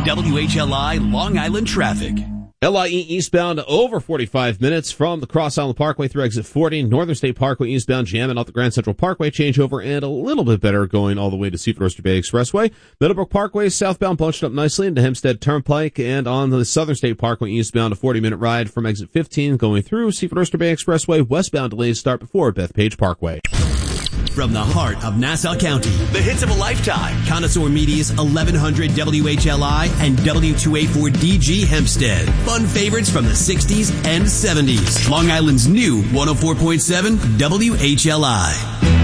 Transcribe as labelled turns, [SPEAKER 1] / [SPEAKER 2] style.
[SPEAKER 1] WHLI Long Island traffic.
[SPEAKER 2] LIE eastbound over 45 minutes from the Cross Island Parkway through exit 40. Northern State Parkway eastbound jamming off the Grand Central Parkway changeover, and a little bit better going all the way to Seaford Oyster Bay Expressway. Middlebrook Parkway southbound bunched up nicely into Hempstead Turnpike, and on the Southern State Parkway eastbound a 40-minute ride from exit 15 going through Seaford Oyster Bay Expressway. Westbound delays start before Bethpage Parkway.
[SPEAKER 1] From the heart of Nassau County, the hits of a lifetime. Connoisseur Media's 1100 WHLI and W2A4DG Hempstead. Fun favorites from the 60s and 70s. Long Island's new 104.7 WHLI.